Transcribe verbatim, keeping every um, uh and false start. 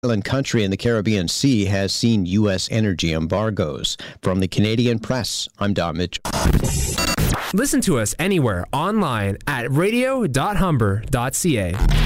Island country in the Caribbean Sea has seen U S energy embargoes. From the Canadian Press, I'm Don Mitchell. Listen to us anywhere online at radio dot humber dot c a.